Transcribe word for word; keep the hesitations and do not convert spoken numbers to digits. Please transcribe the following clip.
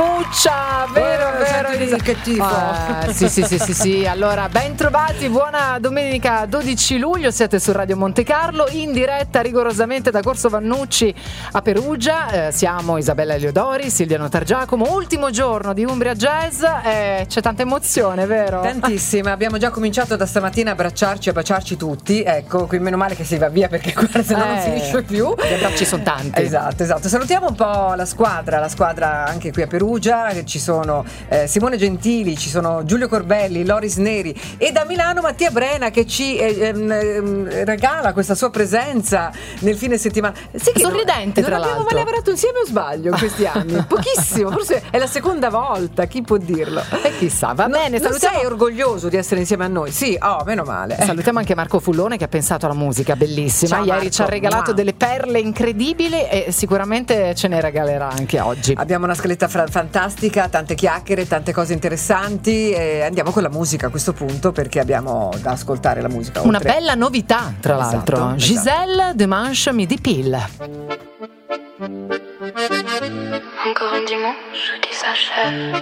Muccia, vero, eh, vero, Elisa, che tifo. Eh, sì, sì, sì, sì, sì. Allora, ben trovati, buona domenica dodici luglio, siete su Radio Monte Carlo, in diretta rigorosamente da Corso Vannucci a Perugia. Eh, siamo Isabella Eliodori, Silvia Notargiacomo, ultimo giorno di Umbria Jazz, eh, c'è tanta emozione, vero? Tantissima, abbiamo già cominciato da stamattina a abbracciarci, a baciarci tutti, ecco, qui meno male che si va via perché guarda, se no Eh, non finisce più. Gli abbracci sono tanti. Esatto, esatto. Salutiamo un po' la squadra, la squadra anche qui a Perugia, ci sono eh, Simone Gentili, ci sono Giulio Corbelli, Loris Neri e da Milano Mattia Brena che ci eh, ehm, regala questa sua presenza nel fine settimana. Sì, che sorridente, non, tra non abbiamo l'altro. mai lavorato insieme o sbaglio in questi anni? Pochissimo, forse è la seconda volta, chi può dirlo? E chissà, va No, bene, non salutiamo. sei orgoglioso di essere insieme a noi? Sì, oh, meno male. Salutiamo anche Marco Fullone che ha pensato alla musica, bellissima. Ciao, Ieri Marco. ci ha regalato Wow. delle perle incredibili e sicuramente ce ne regalerà anche oggi. Abbiamo una scaletta fra- fantastica, tante chiacchiere, tante cose interessanti e andiamo con la musica a questo punto perché abbiamo da ascoltare la musica. Una oltre- bella novità, tra Esatto, l'altro. esatto. Giselle Demanche Midi Pile. Encore un dimanche qui s'achève.